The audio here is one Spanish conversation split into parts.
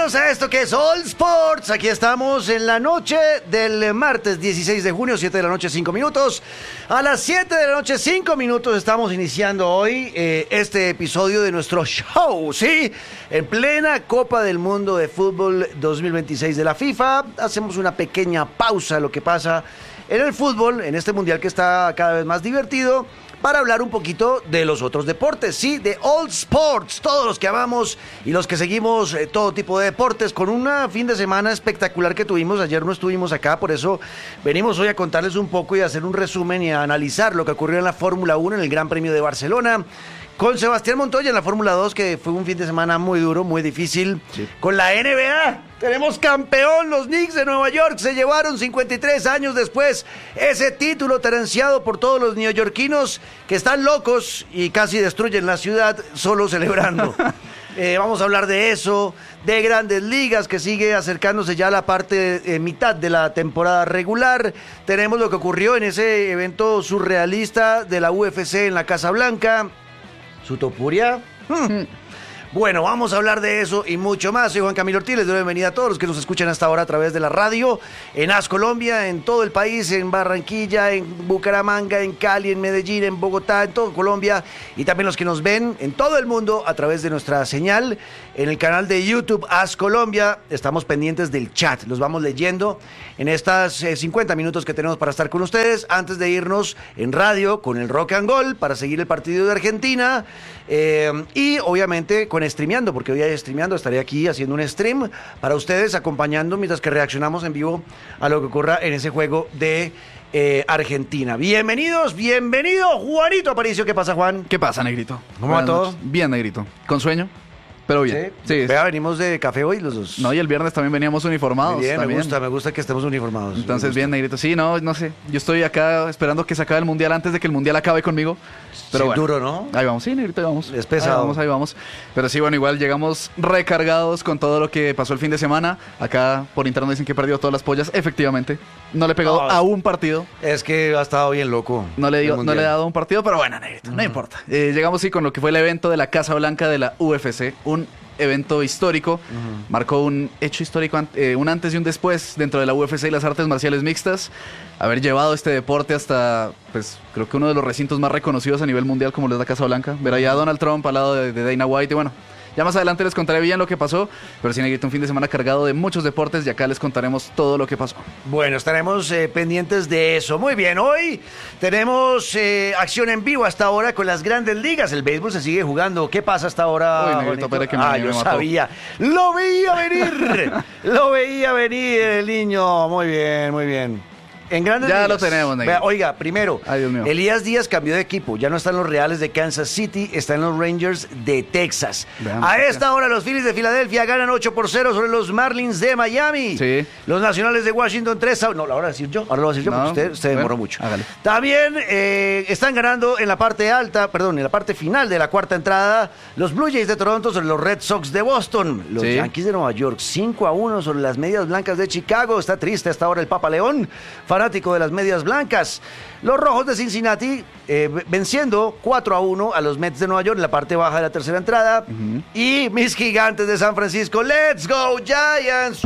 Bienvenidos a esto que es All Sports. Aquí estamos en la noche del martes 16 de junio, 7 de la noche, 5 minutos. A las 7 de la noche, 5 minutos, estamos iniciando hoy este episodio de nuestro show, ¿sí? En plena Copa del Mundo de Fútbol 2026 de la FIFA. Hacemos una pequeña pausa a lo que pasa en el fútbol, en este mundial que está cada vez más divertido, para hablar un poquito de los otros deportes, sí, de All Sports, todos los que amamos y los que seguimos todo tipo de deportes, con un fin de semana espectacular que tuvimos. Ayer no estuvimos acá, por eso venimos hoy a contarles un poco y a hacer un resumen y a analizar lo que ocurrió en la Fórmula 1, en el Gran Premio de Barcelona, con Sebastián Montoya en la Fórmula 2, que fue un fin de semana muy duro, muy difícil. Sí. Con la NBA, tenemos campeón, los Knicks de Nueva York se llevaron 53 años después ese título tan ansiado por todos los neoyorquinos que están locos y casi destruyen la ciudad solo celebrando. Vamos a hablar de eso, de Grandes Ligas, que sigue acercándose ya a la parte mitad de la temporada regular. Tenemos lo que ocurrió en ese evento surrealista de la UFC en la Casa Blanca. ¿Su topuria? Bueno, vamos a hablar de eso y mucho más. Soy Juan Camilo Ortiz, les doy la bienvenida a todos los que nos escuchan hasta ahora a través de la radio, en AS Colombia, en todo el país, en Barranquilla, en Bucaramanga, en Cali, en Medellín, en Bogotá, en todo Colombia, y también los que nos ven en todo el mundo a través de nuestra señal en el canal de YouTube AS Colombia. Estamos pendientes del chat, los vamos leyendo en estas 50 minutos que tenemos para estar con ustedes, antes de irnos en radio con el Rock and Gold para seguir el partido de Argentina, y obviamente con streameando, porque hoy hay streameando, estaré aquí haciendo un stream para ustedes, acompañando mientras que reaccionamos en vivo a lo que ocurra en ese juego de Argentina. Bienvenido Juanito Aparicio. ¿Qué pasa, Juan? ¿Qué pasa, Negrito? ¿Cómo va todo? Bien, Negrito. ¿Con sueño? Pero bien. Sí. Vea, venimos de café hoy los dos. No, y el viernes también veníamos uniformados. Bien, también. me gusta que estemos uniformados. Entonces, bien, Negrito. Sí, no sé. Yo estoy acá esperando que se acabe el mundial antes de que el mundial acabe conmigo. Pero sí, bueno, duro, ¿no? Ahí vamos, sí, Negrito, ahí vamos. Es pesado. Ahí vamos. Pero sí, bueno, igual llegamos recargados con todo lo que pasó el fin de semana. Acá por internet dicen que he perdido todas las pollas. Efectivamente, no le he pegado a un partido. Es que ha estado bien loco. No le he dado un partido, pero bueno, Negrito, no importa. Llegamos sí con lo que fue el evento de la Casa Blanca de la UFC. Un evento histórico, marcó un hecho histórico, un antes y un después dentro de la UFC y las artes marciales mixtas. Haber llevado este deporte hasta, pues, creo que uno de los recintos más reconocidos a nivel mundial, como lo es la Casa Blanca. Ver allá a Donald Trump al lado de Dana White, y bueno, ya más adelante les contaré bien lo que pasó, pero sí, Negrito, un fin de semana cargado de muchos deportes y acá les contaremos todo lo que pasó. Bueno, estaremos pendientes de eso. Muy bien, hoy tenemos acción en vivo hasta ahora con las Grandes Ligas. El béisbol se sigue jugando. ¿Qué pasa hasta ahora? Uy, Negrito, espera que yo sabía. Lo veía venir. Lo veía venir el niño. Muy bien. En Grandes Ligas. Lo tenemos, Negrito. Oiga, primero, ay, Dios mío. Elías Díaz cambió de equipo. Ya no están los Reales de Kansas City, están los Rangers de Texas. Veamos, a esta hora los Phillies de Filadelfia ganan 8-0 sobre los Marlins de Miami. Sí. Los Nacionales de Washington 3-1. No, ahora lo voy a decir yo porque usted demoró mucho. Hágale. También están ganando en la parte en la parte final de la cuarta entrada, los Blue Jays de Toronto sobre los Red Sox de Boston. Los Yankees de Nueva York 5-1 sobre las Medias Blancas de Chicago. Está triste hasta ahora el Papa León, fanático de las Medias Blancas. Los Rojos de Cincinnati venciendo 4-1 a los Mets de Nueva York en la parte baja de la tercera entrada. Y mis Gigantes de San Francisco, ¡Let's go Giants!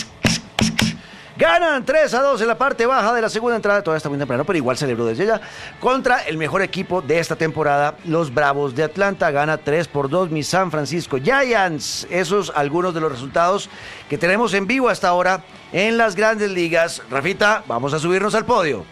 Ganan 3-2 en la parte baja de la segunda entrada. Todavía está muy temprano, pero igual celebró desde ya. Contra el mejor equipo de esta temporada, los Bravos de Atlanta. Gana 3-2 mis San Francisco Giants. Esos algunos de los resultados que tenemos en vivo hasta ahora en las Grandes Ligas. Rafita, vamos a subirnos al podio.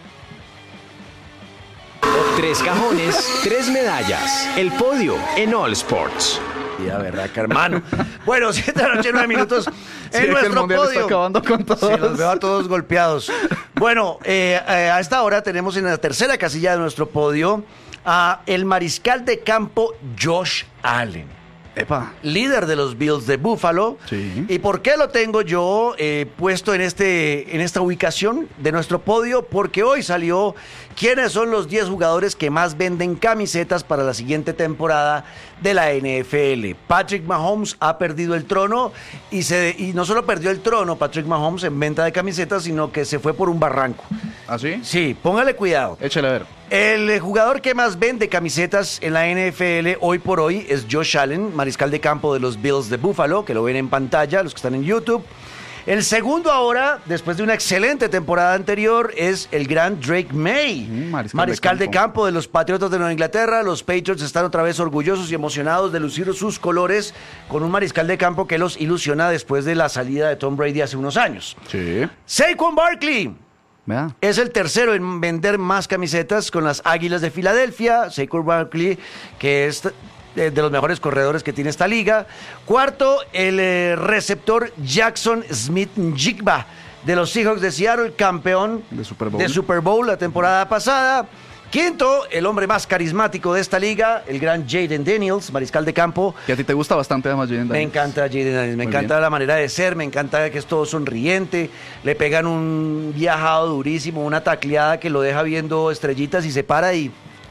3 cajones, 3 medallas. El podio en All Sports. Ya, verdad, que hermano. Bueno, 7 de la noche, 9 minutos en nuestro podio. Está acabando con todos. Sí, los veo a todos golpeados. Bueno, a esta hora tenemos en la tercera casilla de nuestro podio a el mariscal de campo Josh Allen. Epa. Líder de los Bills de Buffalo. Sí. ¿Y por qué lo tengo yo puesto en esta ubicación de nuestro podio? Porque hoy salió quiénes son los 10 jugadores que más venden camisetas para la siguiente temporada de la NFL. Patrick Mahomes ha perdido el trono y no solo perdió el trono Patrick Mahomes en venta de camisetas, sino que se fue por un barranco. ¿Ah, sí? Sí, póngale cuidado. Échale a ver. El jugador que más vende camisetas en la NFL hoy por hoy es Josh Allen, mariscal de campo de los Bills de Buffalo, que lo ven en pantalla, los que están en YouTube. El segundo ahora, después de una excelente temporada anterior, es el gran Drake May, mariscal de campo de los Patriotas de Nueva Inglaterra. Los Patriots están otra vez orgullosos y emocionados de lucir sus colores con un mariscal de campo que los ilusiona después de la salida de Tom Brady hace unos años. Sí. Saquon Barkley Vea. es el tercero en vender más camisetas con las Águilas de Filadelfia. Saquon Barkley, que es de los mejores corredores que tiene esta liga. Cuarto, el receptor Jackson Smith-Njigba de los Seahawks de Seattle, campeón de Super Bowl la temporada pasada. Quinto, el hombre más carismático de esta liga, el gran Jaden Daniels, mariscal de campo. Que a ti te gusta bastante además Jaden Daniels. Me encanta Jaden Daniels, me encanta la manera de ser, me encanta que es todo sonriente, le pegan un viajado durísimo, una tacleada que lo deja viendo estrellitas y se para y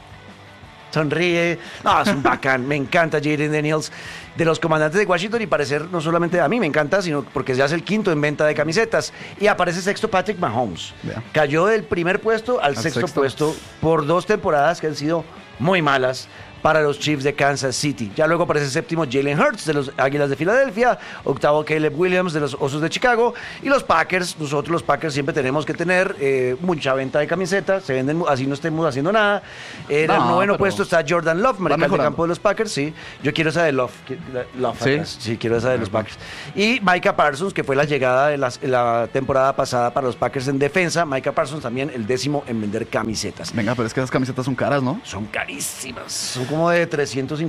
sonríe. No, es un bacán. Me encanta Jaden Daniels de los Comandantes de Washington y parecer no solamente a mí me encanta, sino porque ya es el quinto en venta de camisetas. Y aparece sexto Patrick Mahomes. Yeah. Cayó del primer puesto al sexto puesto por 2 temporadas que han sido muy malas para los Chiefs de Kansas City. Ya luego aparece séptimo Jalen Hurts de los Águilas de Filadelfia, octavo Caleb Williams de los Osos de Chicago y los Packers. Nosotros los Packers siempre tenemos que tener mucha venta de camisetas, se venden así no estemos haciendo nada. En el noveno puesto está Jordan Love, mariscal de campo de los Packers, sí. Yo quiero esa de Love, sí, quiero esa de los Packers. Y Micah Parsons, que fue la llegada de la temporada pasada para los Packers en defensa. Micah Parsons también el 10º en vender camisetas. Venga, pero es que esas camisetas son caras, ¿no? Son carísimas, son como de $350,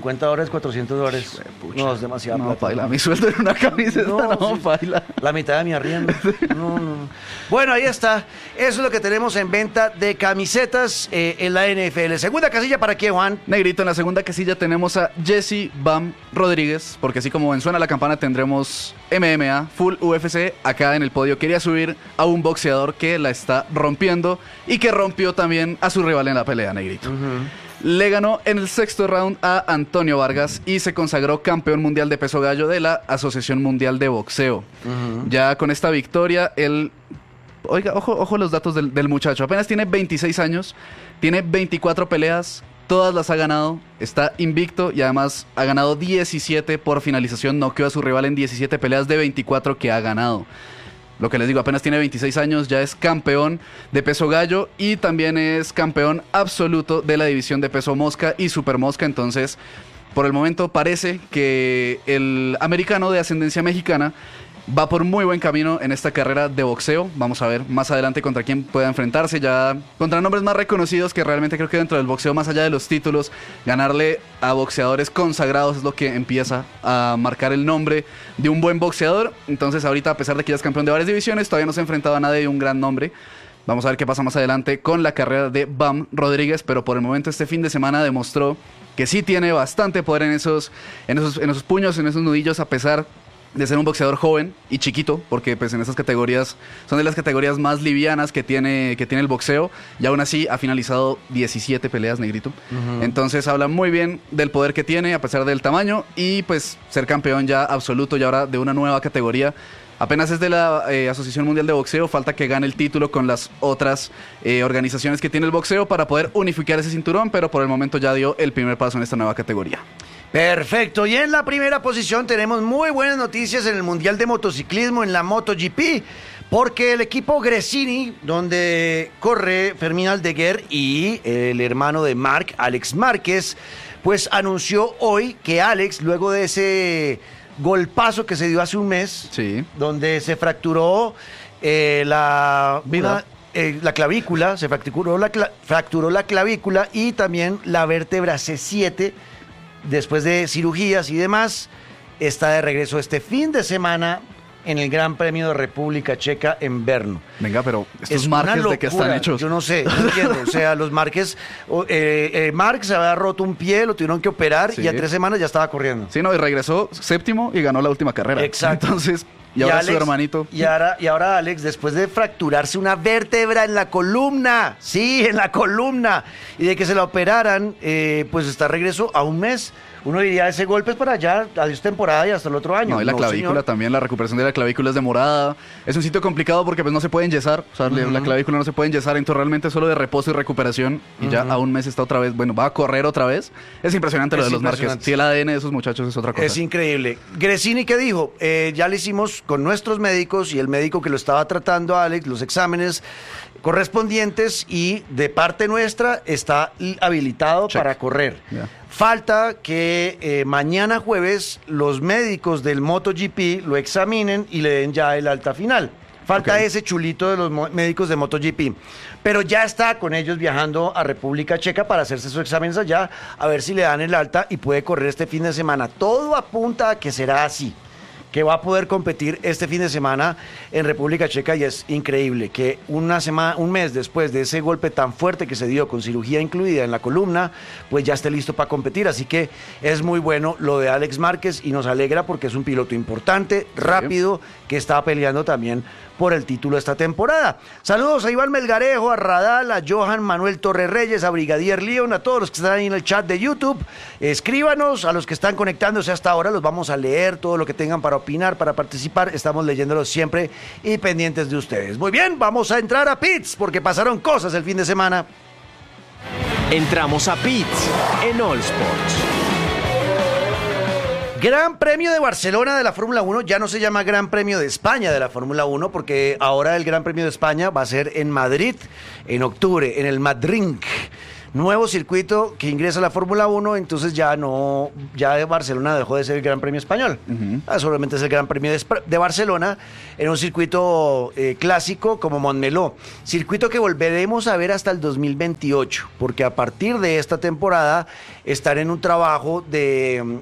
$400. No, es demasiado. No, paila, mi sueldo en una camiseta, no, paila. La mitad de mi arriendo. No. Bueno, ahí está. Eso es lo que tenemos en venta de camisetas en la NFL. Segunda casilla, ¿para qué, Juan? Negrito, en la segunda casilla tenemos a Jesse Bam Rodríguez, porque así como suena la campana tendremos MMA, Full UFC. Acá en el podio quería subir a un boxeador que la está rompiendo y que rompió también a su rival en la pelea, Negrito. Le ganó en el sexto round a Antonio Vargas y se consagró campeón mundial de peso gallo de la Asociación Mundial de Boxeo. Ya con esta victoria, él... Oiga, ojo los datos del muchacho. Apenas tiene 26 años, tiene 24 peleas, todas las ha ganado, está invicto y además ha ganado 17 por finalización. Noqueó a su rival en 17 peleas de 24 que ha ganado. Lo que les digo, apenas tiene 26 años, ya es campeón de peso gallo y también es campeón absoluto de la división de peso mosca y super mosca. Entonces, por el momento parece que el americano de ascendencia mexicana va por muy buen camino en esta carrera de boxeo. Vamos a ver más adelante contra quién pueda enfrentarse, ya contra nombres más reconocidos que realmente creo que dentro del boxeo, más allá de los títulos, ganarle a boxeadores consagrados es lo que empieza a marcar el nombre de un buen boxeador. Entonces ahorita, a pesar de que ya es campeón de varias divisiones, todavía no se ha enfrentado a nadie de un gran nombre. Vamos a ver qué pasa más adelante con la carrera de Bam Rodríguez, pero por el momento este fin de semana demostró que sí tiene bastante poder en esos puños, en esos nudillos, a pesar de ser un boxeador joven y chiquito, porque pues en esas categorías son de las categorías más livianas que tiene el boxeo, y aún así ha finalizado 17 peleas, Negrito. Entonces habla muy bien del poder que tiene a pesar del tamaño y pues ser campeón ya absoluto y ahora de una nueva categoría. Apenas es de la Asociación Mundial de Boxeo, falta que gane el título con las otras organizaciones que tiene el boxeo para poder unificar ese cinturón, pero por el momento ya dio el primer paso en esta nueva categoría. Perfecto, y en la primera posición tenemos muy buenas noticias en el Mundial de Motociclismo, en la MotoGP, porque el equipo Gresini, donde corre Fermín Aldeguer y el hermano de Marc, Alex Márquez, pues anunció hoy que Alex, luego de ese golpazo que se dio hace un mes, sí, donde se fracturó la clavícula, se fracturó la clavícula y también la vértebra C7, después de cirugías y demás, está de regreso este fin de semana en el Gran Premio de República Checa en Brno. Venga, pero estos Márquez, ¿de qué están hechos? Yo no sé, no entiendo. O sea, los Márquez, Marc se había roto un pie, lo tuvieron que operar, sí, y a 3 semanas ya estaba corriendo. Sí, no, y regresó séptimo y ganó la última carrera. Exacto. Entonces, y ahora Alex, su hermanito. Y ahora Alex, después de fracturarse una vértebra en la columna, sí, en la columna, y de que se la operaran, pues está regreso a un mes Uno diría, ese golpe es para allá, adiós temporada y hasta el otro año. No, y la clavícula señor. también, la recuperación de la clavícula es demorada. Es un sitio complicado porque pues no se puede enyesar. O sea, la clavícula no se puede enyesar, entonces realmente es solo de reposo y recuperación. Y ya a un mes está otra vez, bueno, va a correr otra vez. Es impresionante lo de los Márquez. Sí, el ADN de esos muchachos es otra cosa. Es increíble. Gresini, ¿qué dijo? Ya le hicimos con nuestros médicos y el médico que lo estaba tratando, Alex, los exámenes correspondientes y de parte nuestra está habilitado Check. para correr. Ya. Falta que mañana jueves los médicos del MotoGP lo examinen y le den ya el alta final. Falta Ok. ese chulito de los médicos de MotoGP. Pero ya está con ellos viajando a República Checa para hacerse sus exámenes allá, a ver si le dan el alta y puede correr este fin de semana. Todo apunta a que será así, que va a poder competir este fin de semana en República Checa y es increíble que un mes después de ese golpe tan fuerte que se dio con cirugía incluida en la columna, pues ya esté listo para competir. Así que es muy bueno lo de Alex Márquez y nos alegra porque es un piloto importante, rápido, que está peleando también por el título esta temporada. Saludos a Iván Melgarejo, a Radal, a Johan Manuel Torres Reyes, a Brigadier Leon, a todos los que están ahí en el chat de YouTube. Escríbanos, a los que están conectándose hasta ahora, los vamos a leer, todo lo que tengan para opinar, para participar, estamos leyéndolos siempre y pendientes de ustedes. Muy bien, vamos a entrar a pits porque pasaron cosas el fin de semana. Entramos a pits en All Sports. Gran Premio de Barcelona de la Fórmula 1 ya no se llama Gran Premio de España de la Fórmula 1 porque ahora el Gran Premio de España va a ser en Madrid en octubre, en el Madrid. Nuevo circuito que ingresa a la Fórmula 1, entonces ya Barcelona dejó de ser el Gran Premio español. Solamente es el Gran Premio de Barcelona en un circuito clásico como Montmeló. Circuito que volveremos a ver hasta el 2028, porque a partir de esta temporada estará en un trabajo de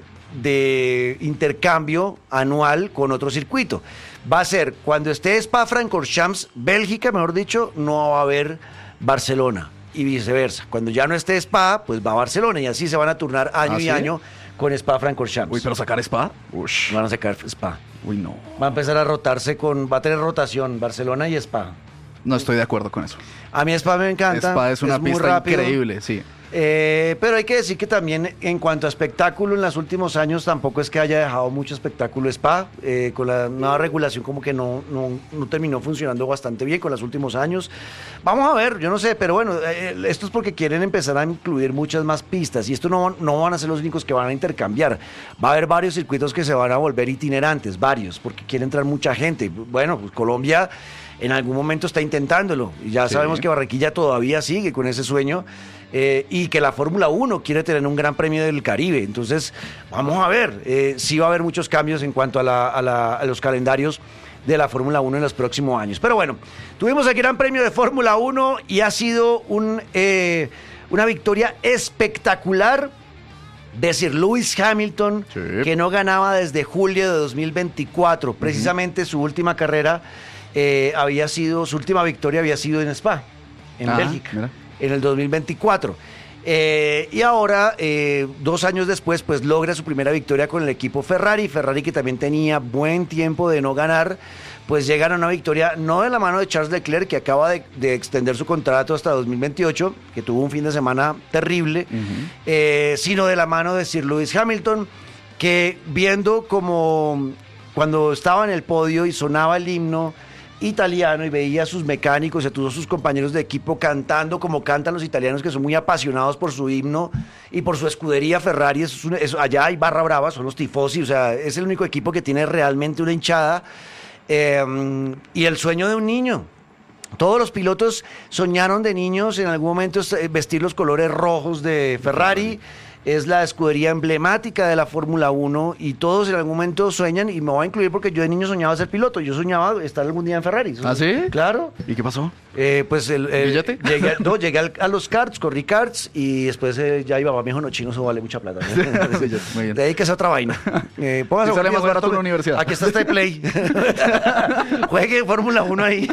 intercambio anual con otro circuito. Va a ser cuando esté Spa-Francorchamps, Bélgica, mejor dicho, no va a haber Barcelona y viceversa. Cuando ya no esté Spa, pues va a Barcelona y así se van a turnar año ¿Ah, y sí? año con Spa-Francorchamps. Uy, pero sacar Spa. Ush. Van a sacar Spa. Uy, no. Va a empezar a rotarse va a tener rotación Barcelona y Spa. No estoy de acuerdo con eso. A mí Spa me encanta. Spa es una muy pista rápido. increíble, sí. Pero hay que decir que también en cuanto a espectáculo en los últimos años tampoco es que haya dejado mucho espectáculo Spa, con la nueva regulación como que no terminó funcionando bastante bien con los últimos años. Vamos a ver, yo no sé, pero bueno, esto es porque quieren empezar a incluir muchas más pistas y esto no van a ser los únicos que van a intercambiar. Va a haber varios circuitos que se van a volver itinerantes, varios, porque quiere entrar mucha gente. Bueno, pues Colombia en algún momento está intentándolo y ya Sí. sabemos que Barranquilla todavía sigue con ese sueño. Y que la Fórmula 1 quiere tener un Gran Premio del Caribe. Entonces, vamos a ver. Sí va a haber muchos cambios en cuanto a los calendarios de la Fórmula 1 en los próximos años. Pero bueno, tuvimos el Gran Premio de Fórmula 1 y ha sido una victoria espectacular de Sir Lewis Hamilton, Sí. que no ganaba desde julio de 2024. Precisamente su última carrera su última victoria había sido en Spa, en Ah, Bélgica. mira. En el 2024. Y ahora, 2 años después, pues logra su primera victoria con el equipo Ferrari. Ferrari, que también tenía buen tiempo de no ganar, pues llegan a una victoria no de la mano de Charles Leclerc, que acaba de extender su contrato hasta 2028, que tuvo un fin de semana terrible, sino de la mano de Sir Lewis Hamilton, que viendo como cuando estaba en el podio y sonaba el himno italiano y veía a sus mecánicos y a todos sus compañeros de equipo cantando como cantan los italianos, que son muy apasionados por su himno y por su escudería Ferrari. Allá hay barra brava, son los tifosi, o sea, es el único equipo que tiene realmente una hinchada, y el sueño de un niño. Todos los pilotos soñaron de niños en algún momento vestir los colores rojos de Ferrari. Es la escudería emblemática de la Fórmula 1 y todos en algún momento sueñan, y me voy a incluir porque yo de niño soñaba ser piloto. Yo soñaba estar algún día en Ferrari. ¿Ah, sí? Claro. ¿Y qué pasó? Pues ¿Billete? llegué a los karts, corrí karts y después ya iba, mi hijo, no, chino, eso vale mucha plata. Billete, muy bien. Dedíquese a otra vaina. Póngase Sí, sale a más jugar, barato una universidad. Aquí está este Play. Juegue Fórmula 1 ahí.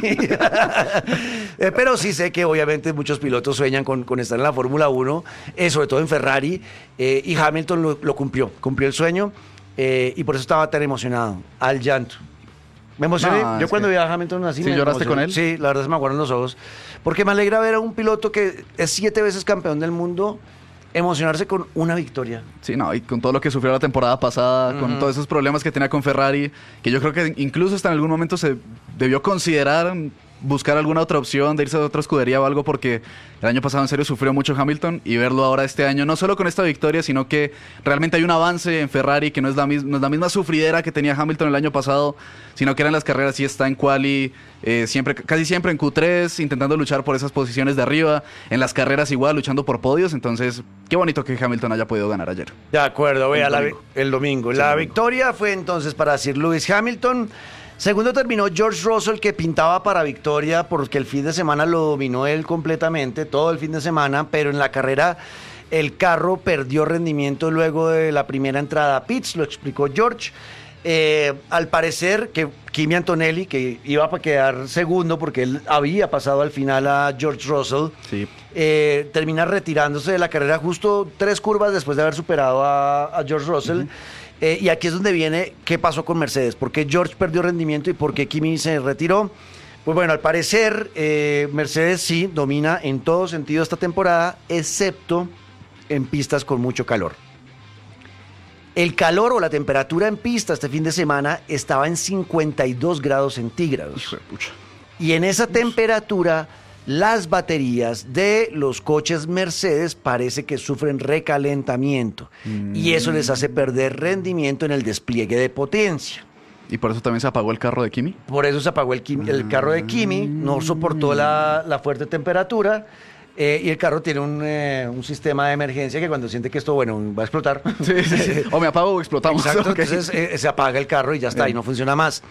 Pero sí sé que obviamente muchos pilotos sueñan con estar en la Fórmula 1, sobre todo en Ferrari, y Hamilton lo cumplió el sueño, y por eso estaba tan emocionado, al llanto. Me emocioné. No, Yo es cuando que- vi a Hamilton así. ¿Sí me lloraste emocioné. con él? Sí, la verdad se me aguaron los ojos. Porque me alegra ver a un piloto que es 7 veces campeón del mundo emocionarse con una victoria. Sí, no, y con todo lo que sufrió la temporada pasada, con todos esos problemas que tenía con Ferrari, que yo creo que incluso hasta en algún momento se debió considerar buscar alguna otra opción de irse a otra escudería o algo, porque el año pasado en serio sufrió mucho Hamilton, y verlo ahora este año, no solo con esta victoria, sino que realmente hay un avance en Ferrari que no es la misma sufridera que tenía Hamilton el año pasado, sino que eran las carreras, sí está en quali, casi siempre en Q3, intentando luchar por esas posiciones de arriba, en las carreras igual, luchando por podios. Entonces qué bonito que Hamilton haya podido ganar ayer. De acuerdo, vea, el domingo. Sí, La victoria fue entonces para Sir Lewis Hamilton. Segundo terminó George Russell, que pintaba para victoria porque el fin de semana lo dominó él completamente, todo el fin de semana, pero en la carrera el carro perdió rendimiento luego de la primera entrada a pits, lo explicó George. Al parecer que Kimi Antonelli, que iba a quedar segundo porque él había pasado al final a George Russell, Sí. termina retirándose de la carrera justo 3 curvas después de haber superado a George Russell. Y aquí es donde viene qué pasó con Mercedes, por qué George perdió rendimiento y por qué Kimi se retiró. Pues bueno, al parecer Mercedes sí domina en todo sentido esta temporada, excepto en pistas con mucho calor. El calor o la temperatura en pista este fin de semana estaba en 52 grados centígrados. Hijo de pucha. Y en esa temperatura, las baterías de los coches Mercedes parece que sufren recalentamiento. Y eso les hace perder rendimiento en el despliegue de potencia. Y por eso también se apagó el carro de Kimi. Por eso se apagó el carro de Kimi, no soportó la fuerte temperatura. Y el carro tiene un sistema de emergencia que cuando siente que esto, bueno, va a explotar. Sí. O me apago o explotamos. Exacto, Ok. entonces se apaga el carro y ya está, y no funciona más.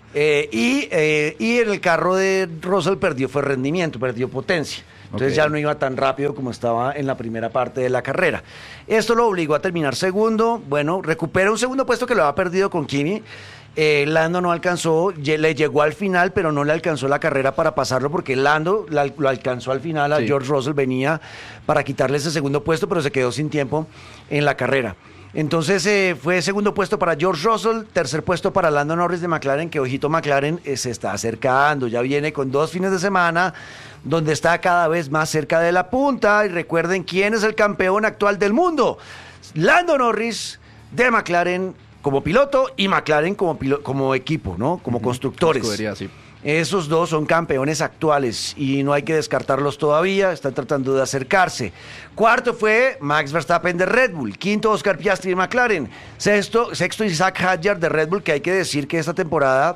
Y en el carro de Russell fue rendimiento, perdió potencia. Entonces Ok. ya no iba tan rápido como estaba en la primera parte de la carrera. Esto lo obligó a terminar segundo. Bueno, recupera un segundo puesto que lo había perdido con Kimi. Lando no alcanzó, le llegó al final, pero no le alcanzó la carrera para pasarlo, porque Lando lo alcanzó al final a Sí. George Russell, venía para quitarle ese segundo puesto, pero se quedó sin tiempo en la carrera. Entonces fue segundo puesto para George Russell, tercer puesto para Lando Norris de McLaren, que ojito, McLaren se está acercando, ya viene con 2 fines de semana donde está cada vez más cerca de la punta. Y recuerden quién es el campeón actual del mundo: Lando Norris de McLaren como piloto y McLaren como equipo, ¿no? Como constructores. Escudería, sí. Esos dos son campeones actuales y no hay que descartarlos todavía, están tratando de acercarse. Cuarto fue Max Verstappen de Red Bull, quinto Oscar Piastri de McLaren, sexto Isaac Hadjar de Red Bull, que hay que decir que esta temporada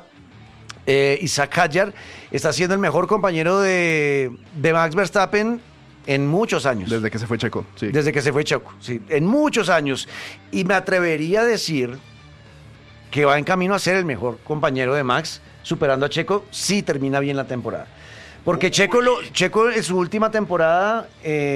Isaac Hadjar está siendo el mejor compañero de Max Verstappen en muchos años. Desde que se fue Checo, sí. Desde que se fue Checo, sí, en muchos años. Y me atrevería a decir que va en camino a ser el mejor compañero de Max, superando a Checo si termina bien la temporada. Porque Checo en su última temporada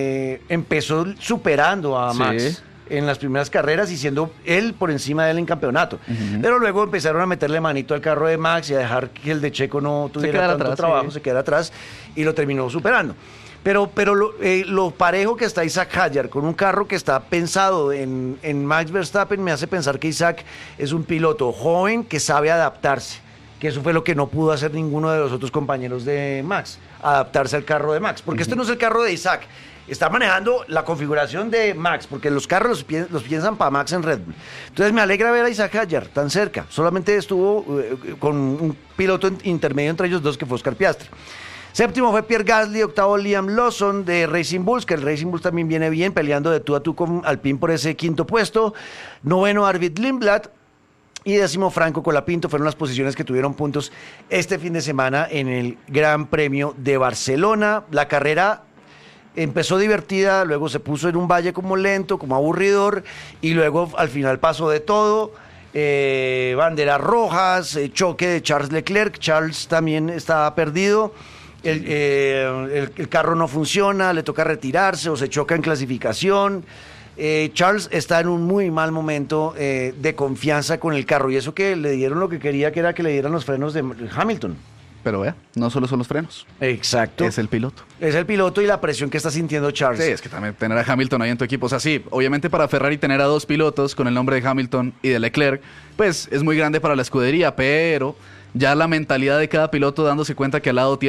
empezó superando a Sí. Max en las primeras carreras y siendo él por encima de él en campeono. Pero luego empezaron a meterle manito al carro de Max y a dejar que el de Checo no tuviera quedara tanto atrás, trabajo, sí. se quedara atrás y lo terminó superando. Pero lo parejo que está Isaac Hadjar con un carro que está pensado en Max Verstappen me hace pensar que Isaac es un piloto joven que sabe adaptarse, que eso fue lo que no pudo hacer ninguno de los otros compañeros de Max, adaptarse al carro de Max, porque este no es el carro de Isaac, está manejando la configuración de Max, porque los carros los piensan para Max en Red Bull. Entonces me alegra ver a Isaac Hadjar tan cerca, solamente estuvo con un piloto intermedio entre ellos dos que fue Oscar Piastri. Séptimo fue Pierre Gasly, octavo Liam Lawson de Racing Bulls, que el Racing Bulls también viene bien, peleando de tú a tú con Alpine por ese quinto puesto. Noveno Arvid Lindblad y décimo Franco Colapinto, fueron las posiciones que tuvieron puntos este fin de semana en el Gran Premio de Barcelona. La carrera empezó divertida, luego se puso en un valle como lento, como aburridor, y luego al final pasó de todo. Banderas rojas, choque de Charles Leclerc, Charles también estaba perdido. El carro no funciona, le toca retirarse o se choca en clasificación. Charles está en un muy mal momento de confianza con el carro, y eso que le dieron lo que quería, que era que le dieran los frenos de Hamilton. Pero vea, no solo son los frenos, Exacto. es el piloto. Es el piloto y la presión que está sintiendo Charles. Sí, es que también tener a Hamilton ahí en tu equipo, o sea, sí, obviamente para Ferrari tener a 2 pilotos con el nombre de Hamilton y de Leclerc, pues es muy grande para la escudería, pero ya la mentalidad de cada piloto dándose cuenta que al lado tiene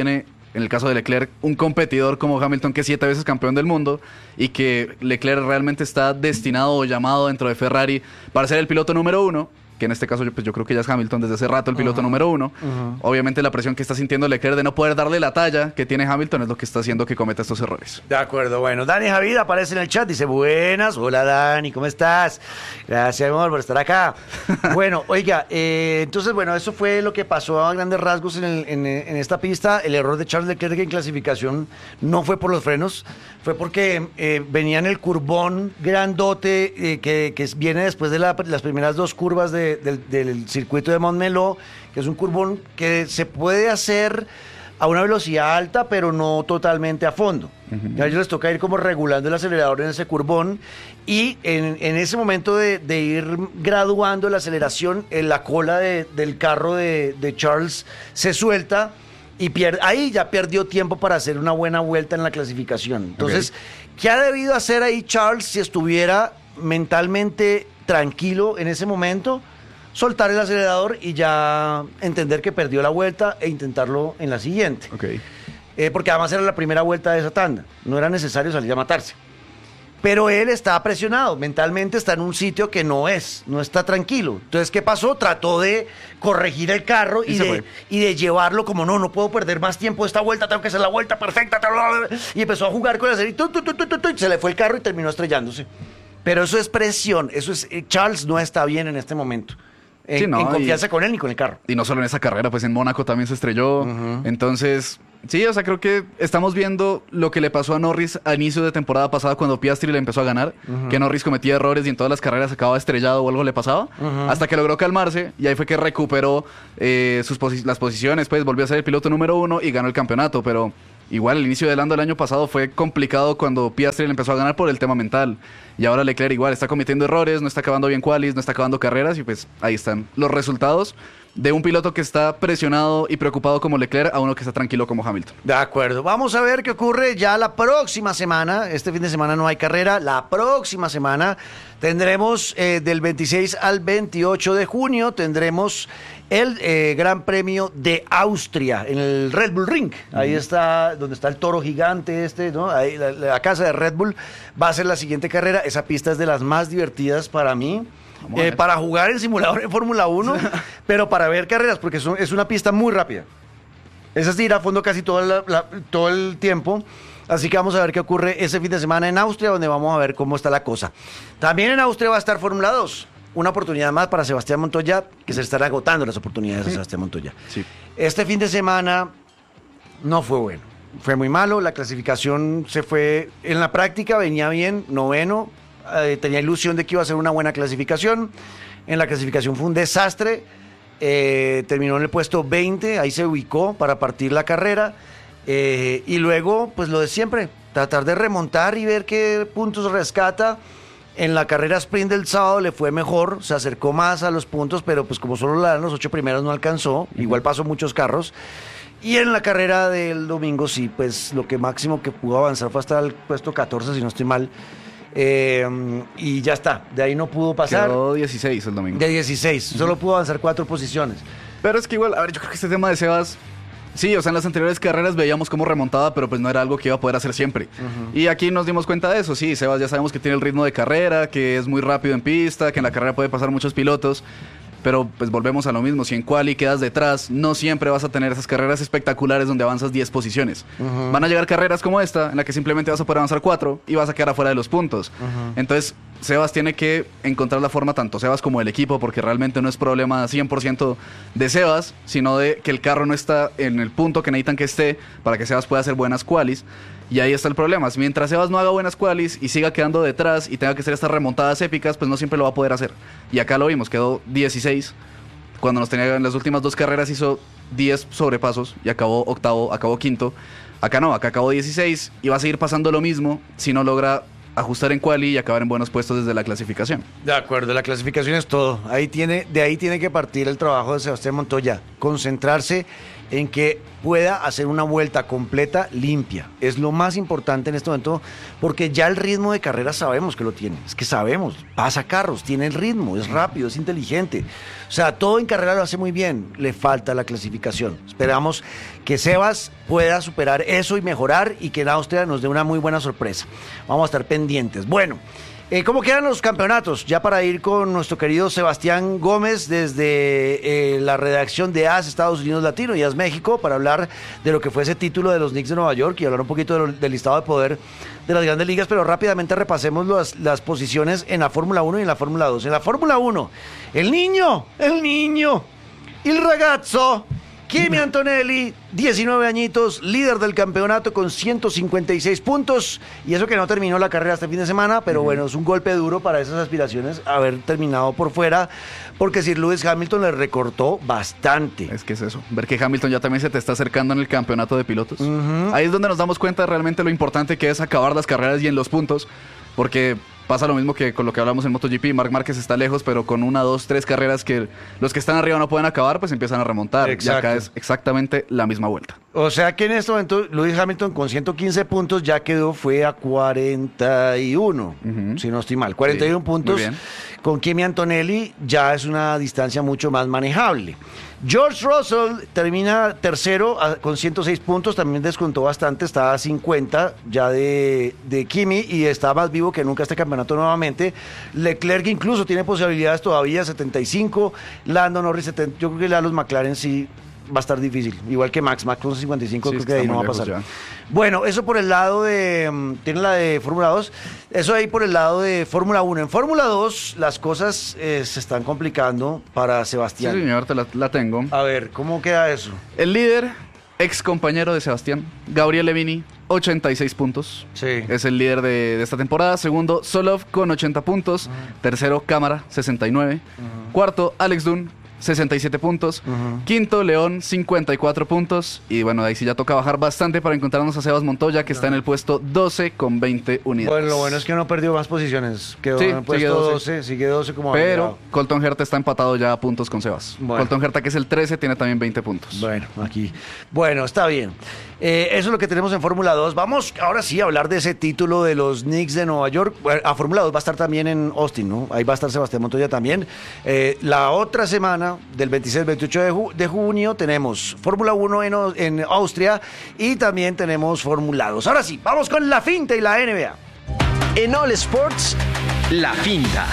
en el caso de Leclerc, un competidor como Hamilton, que es 7 veces campeón del mundo, y que Leclerc realmente está destinado o llamado dentro de Ferrari para ser el piloto número 1, que en este caso yo creo que ya es Hamilton desde hace rato el piloto número 1. Obviamente la presión que está sintiendo Leclerc de no poder darle la talla que tiene Hamilton es lo que está haciendo que cometa estos errores. De acuerdo, bueno, Dani Javid aparece en el chat, dice, buenas, hola Dani, ¿cómo estás? Gracias, amor, por estar acá. Bueno, oiga, entonces, bueno, eso fue lo que pasó a grandes rasgos en esta pista. El error de Charles Leclerc en clasificación no fue por los frenos, fue porque venía en el curbón grandote que viene después de las primeras 2 curvas del circuito de Montmeló, que es un curbón que se puede hacer a una velocidad alta, pero no totalmente a fondo. A ellos les toca ir como regulando el acelerador en ese curbón, y en ese momento de ir graduando la aceleración, la cola del carro de Charles se suelta, y ahí ya perdió tiempo para hacer una buena vuelta en la clasificación. Entonces, ¿qué ha debido hacer ahí Charles si estuviera mentalmente tranquilo en ese momento? Soltar el acelerador y ya entender que perdió la vuelta e intentarlo en la siguiente. Porque además era la primera vuelta de esa tanda. No era necesario salir a matarse. Pero él está presionado. Mentalmente está en un sitio que no está tranquilo. Entonces, ¿qué pasó? Trató de corregir el carro y de llevarlo como, no puedo perder más tiempo esta vuelta, tengo que hacer la vuelta perfecta. Y empezó a jugar con el acelerador y se le fue el carro y terminó estrellándose. Pero eso es presión. Charles no está bien en este momento. En confianza con él ni con el carro. Y no solo en esa carrera, pues en Mónaco también se estrelló. Entonces, sí, o sea, creo que estamos viendo lo que le pasó a Norris a inicio de temporada pasada cuando Piastri le empezó a ganar, que Norris cometía errores y en todas las carreras acababa estrellado o algo le pasaba, hasta que logró calmarse, y ahí fue que recuperó las posiciones, pues volvió a ser el piloto número 1 y ganó el campeonato. Pero igual el inicio de Lando el año pasado fue complicado cuando Piastri le empezó a ganar por el tema mental. Y ahora Leclerc igual está cometiendo errores, no está acabando bien qualis, no está acabando carreras, y pues ahí están los resultados de un piloto que está presionado y preocupado como Leclerc a uno que está tranquilo como Hamilton. De acuerdo, vamos a ver qué ocurre ya la próxima semana. Este fin de semana no hay carrera, la próxima semana tendremos del 26 al 28 de junio tendremos el Gran Premio de Austria en el Red Bull Ring. Ahí está, donde está el toro gigante ¿no? Ahí la casa de Red Bull va a ser la siguiente carrera. Esa pista es de las más divertidas para mí. Para jugar en simulador en Fórmula 1, pero para ver carreras, porque es una pista muy rápida. Esa es de ir a fondo casi todo el tiempo. Así que vamos a ver qué ocurre ese fin de semana en Austria, donde vamos a ver cómo está la cosa. También en Austria va a estar Fórmula 2. Una oportunidad más para Sebastián Montoya, que se estarán agotando las oportunidades de Sebastián Montoya. Sí. Este fin de semana no fue bueno. Fue muy malo. La clasificación se fue... En la práctica venía bien, 9º. Tenía ilusión de que iba a ser una buena clasificación. En la clasificación fue un desastre. Terminó en el puesto 20, ahí se ubicó para partir la carrera. Y luego, pues lo de siempre, tratar de remontar y ver qué puntos rescata. En la carrera sprint del sábado le fue mejor, se acercó más a los puntos, pero pues como solo la dan los 8 primeros no alcanzó. Igual pasó muchos carros. Y en la carrera del domingo sí, pues lo que máximo que pudo avanzar fue hasta el puesto 14, si no estoy mal. Y ya está, de ahí no pudo pasar. Quedó 16 el domingo. De 16, solo pudo avanzar 4 posiciones. Pero es que igual, a ver, yo creo que este tema de Sebas, sí, o sea, en las anteriores carreras veíamos cómo remontaba, pero pues no era algo que iba a poder hacer siempre. Y aquí nos dimos cuenta de eso, sí, Sebas ya sabemos que tiene el ritmo de carrera, que es muy rápido en pista, que en la carrera puede pasar muchos pilotos. Pero pues volvemos a lo mismo, si en quali quedas detrás, no siempre vas a tener esas carreras espectaculares donde avanzas 10 posiciones. Van a llegar carreras como esta, en la que simplemente vas a poder avanzar 4 y vas a quedar afuera de los puntos. Entonces, Sebas tiene que encontrar la forma, tanto Sebas como el equipo, porque realmente no es problema 100% de Sebas, sino de que el carro no está en el punto que necesitan que esté para que Sebas pueda hacer buenas qualis. Y ahí está el problema. Mientras Sebas no haga buenas qualis y siga quedando detrás y tenga que hacer estas remontadas épicas, pues no siempre lo va a poder hacer. Y acá lo vimos, quedó 16. Cuando nos tenía en las últimas 2 carreras hizo 10 sobrepasos y acabó octavo, acabó quinto. Acá no, acá acabó 16 y va a seguir pasando lo mismo si no logra ajustar en quali y acabar en buenos puestos desde la clasificación. De acuerdo, la clasificación es todo. De ahí tiene que partir el trabajo de Sebastián Montoya. Concentrarse en que pueda hacer una vuelta completa limpia. Es lo más importante en este momento, porque ya el ritmo de carrera sabemos que lo tiene. Es que sabemos, pasa carros, tiene el ritmo, es rápido, es inteligente. O sea, todo en carrera lo hace muy bien. Le falta la clasificación. Esperamos que Sebas pueda superar eso y mejorar, y que en Austria nos dé una muy buena sorpresa. Vamos a estar pendientes. Bueno, ¿cómo quedan los campeonatos? Ya para ir con nuestro querido Sebastián Gómez desde la redacción de AS Estados Unidos Latino y AS México, para hablar de lo que fue ese título de los Knicks de Nueva York y hablar un poquito del listado de poder de las grandes ligas, pero rápidamente repasemos las posiciones en la Fórmula 1 y en la Fórmula 2. En la Fórmula 1, el niño, il ragazzo, Kimi Antonelli, 19 añitos, líder del campeonato con 156 puntos, y eso que no terminó la carrera este fin de semana, pero bueno, es un golpe duro para esas aspiraciones haber terminado por fuera, porque Sir Lewis Hamilton le recortó bastante. Es que es eso, ver que Hamilton ya también se te está acercando en el campeonato de pilotos. Ahí es donde nos damos cuenta de realmente lo importante que es acabar las carreras y en los puntos, porque pasa lo mismo que con lo que hablamos en MotoGP. Marc Márquez está lejos, pero con 1, 2, 3 carreras que los que están arriba no pueden acabar, pues empiezan a remontar. Exacto. Y acá es exactamente la misma vuelta. O sea que en este momento Lewis Hamilton con 115 puntos ya fue a 41, si no estoy mal, 41 Sí, puntos. muy bien. Con Kimi Antonelli ya es una distancia mucho más manejable. George Russell termina tercero con 106 puntos, también descontó bastante, está a 50 ya de Kimi y está más vivo que nunca este campeonato nuevamente. Leclerc incluso tiene posibilidades todavía, 75, Lando Norris 70, yo creo que a los McLaren sí va a estar difícil, igual que Max con 55, Sí, creo que de ahí no va a pasar. ya. Bueno, eso por el lado de, tiene la de Fórmula 2, eso ahí por el lado de Fórmula 1. En Fórmula 2 las cosas se están complicando para Sí, Sebastián. señor, la tengo. A ver, ¿cómo queda eso? El líder, ex compañero de Sebastián, Gabriel Levini, 86 puntos. Sí. Es el líder de esta temporada. Segundo, Solov con 80 puntos. Tercero, Cámara, 69. Cuarto, Alex Dunn, 67 puntos. Quinto, León, 54 puntos. Y bueno, ahí sí ya toca bajar bastante para encontrarnos a Sebas Montoya, que está en el puesto 12 con 20 unidades. Bueno, lo bueno es que no perdió más posiciones. Quedó Sí, en el puesto sigue 12, sigue 12 como Pero abanderado. Colton Herta está empatado ya a puntos con Sebas. Bueno. Colton Herta, que es el 13, tiene también 20 puntos. Bueno, aquí. Bueno, está bien. Eso es lo que tenemos en Fórmula 2. Vamos ahora sí a hablar de ese título de los Knicks de Nueva York. Bueno, a Fórmula 2 va a estar también en Austin, ¿no? Ahí va a estar Sebastián Montoya también. La otra semana, del 26 al 28 de junio, tenemos Fórmula 1 en Austria y también tenemos Fórmula 2. Ahora sí, vamos con la finta y la NBA. En All Sports, la finta.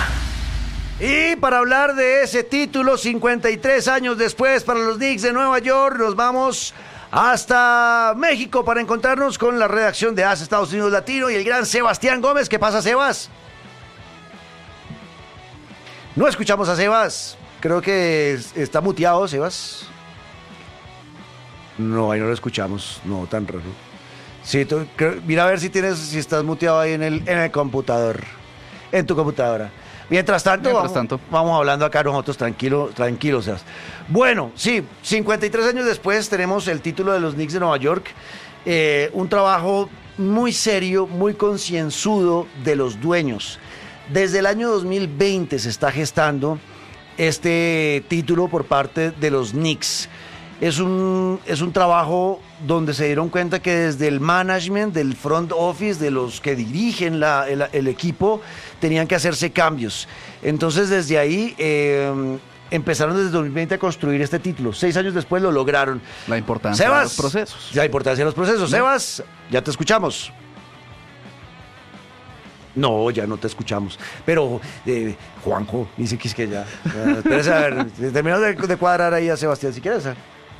Y para hablar de ese título, 53 años después para los Knicks de Nueva York, nos vamos hasta México para encontrarnos con la redacción de AS Estados Unidos Latino y el gran Sebastián Gómez. ¿Qué pasa, Sebas? No escuchamos a Sebas. Creo que está muteado, Sebas. No, ahí no lo escuchamos. No, tan raro. Sí, mira a ver si estás muteado ahí en el computador. En tu computadora. Mientras tanto, vamos hablando acá nosotros tranquilos. Sebas. Bueno, sí, 53 años después tenemos el título de los Knicks de Nueva York. Un trabajo muy serio, muy concienzudo de los dueños. Desde el año 2020 se está gestando este título por parte de los Knicks. Es un trabajo donde se dieron cuenta que desde el management, del front office, de los que dirigen el equipo, tenían que hacerse cambios. Entonces desde ahí empezaron desde 2020 a construir este título. 6 años después lo lograron. La importancia Sebas, de los procesos. La importancia de los procesos. Sebas, ya te escuchamos. No, ya no te escuchamos. Pero Juanjo dice que es que ya. Espérese a ver, terminamos de cuadrar ahí a Sebastián, si quieres.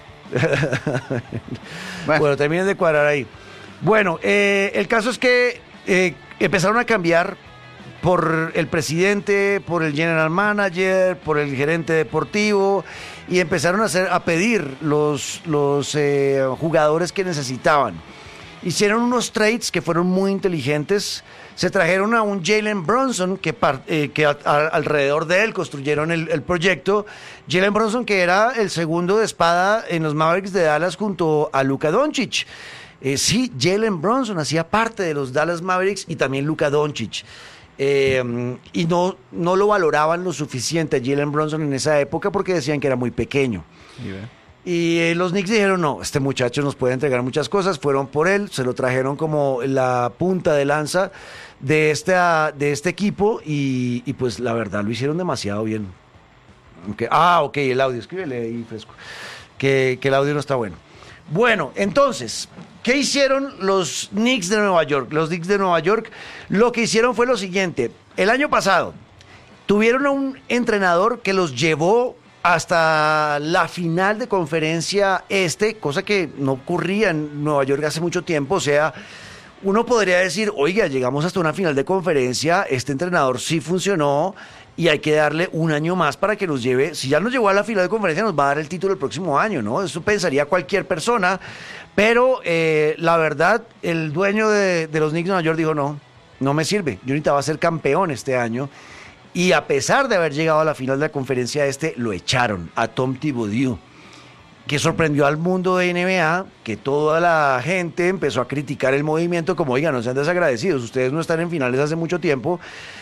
Bueno, terminen de cuadrar ahí. Bueno, el caso es que empezaron a cambiar por el presidente, por el general manager, por el gerente deportivo, y empezaron a pedir los jugadores que necesitaban. Hicieron unos trades que fueron muy inteligentes. Se trajeron a un Jalen Brunson que alrededor de él construyeron el proyecto. Jalen Brunson, que era el segundo de espada en los Mavericks de Dallas junto a Luka Doncic. Sí, Jalen Brunson hacía parte de los Dallas Mavericks y también Luka Doncic. Y no lo valoraban lo suficiente a Jalen Brunson en esa época porque decían que era muy pequeño. Y los Knicks dijeron, no, este muchacho nos puede entregar muchas cosas. Fueron por él, se lo trajeron como la punta de lanza de este equipo y pues la verdad lo hicieron demasiado bien. Ok, el audio, escríbele ahí fresco, que el audio no está bueno. Bueno, entonces, ¿qué hicieron los Knicks de Nueva York? Los Knicks de Nueva York lo que hicieron fue lo siguiente. El año pasado tuvieron a un entrenador que los llevó hasta la final de conferencia cosa que no ocurría en Nueva York hace mucho tiempo. O sea, uno podría decir, oiga, llegamos hasta una final de conferencia, este entrenador sí funcionó y hay que darle un año más para que nos lleve. Si ya nos llevó a la final de conferencia, nos va a dar el título el próximo año, ¿no? Eso pensaría cualquier persona, pero la verdad, el dueño de los Knicks de Nueva York dijo, no me sirve, yo necesitaba ser campeón este año. Y a pesar de haber llegado a la final de la conferencia lo echaron a Tom Thibodeau, que sorprendió al mundo de NBA, que toda la gente empezó a criticar el movimiento como, oigan, no sean desagradecidos, ustedes no están en finales hace mucho tiempo,